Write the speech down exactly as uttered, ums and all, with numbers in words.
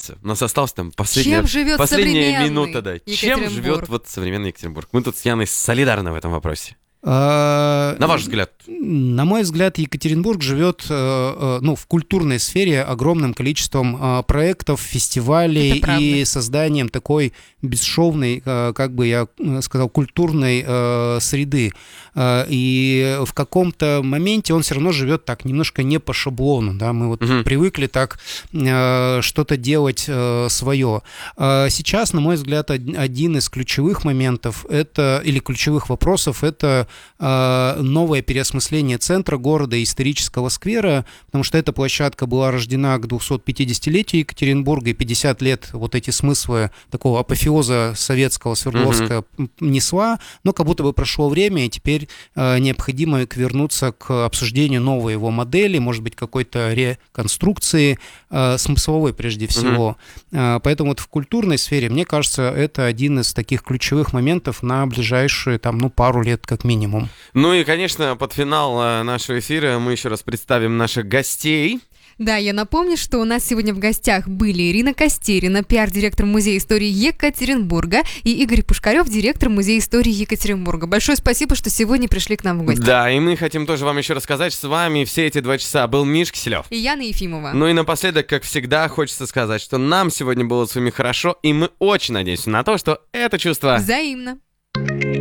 прощаться. У нас осталась там последняя, Чем живет последняя современный минута. Да. Чем Екатеринбург? живет вот современный Екатеринбург? Мы тут с Яной солидарны в этом вопросе. А, На ваш взгляд? На мой взгляд, Екатеринбург живет э, э, ну, в культурной сфере огромным количеством э, проектов, фестивалей и созданием такой бесшовной, э, как бы я сказал, культурной э, среды. Э, и в каком-то моменте он все равно живет так, немножко не по шаблону. Да? Мы вот Мгм. привыкли так э, что-то делать э, свое. Э, сейчас, на мой взгляд, од- один из ключевых моментов это, или ключевых вопросов это э, новое переосмысление центра города и исторического сквера, потому что эта площадка была рождена к двухсотпятидесятилетию Екатеринбурга, и пятьдесят лет вот эти смыслы такого апофеоза советского Свердловска м, несла, но как будто бы прошло время, и теперь э, необходимо вернуться к обсуждению новой его модели, может быть, какой-то реконструкции, э, смысловой прежде всего. Э, поэтому вот в культурной сфере, мне кажется, это один из таких ключевых моментов на ближайшие там, ну, пару лет как минимум. Ну и, конечно, под финал э, нашего эфира мы еще раз представим наших гостей. Да, я напомню, что у нас сегодня в гостях были Ирина Костерина, пиар-директор Музея истории Екатеринбурга, и Игорь Пушкарев, директор Музея истории Екатеринбурга. Большое спасибо, что сегодня пришли к нам в гости. Да, и мы хотим тоже вам еще рассказать, с вами все эти два часа был Миш Киселев. И Яна Ефимова. Ну и напоследок, как всегда, хочется сказать, что нам сегодня было с вами хорошо, и мы очень надеемся на то, что это чувство... Взаимно.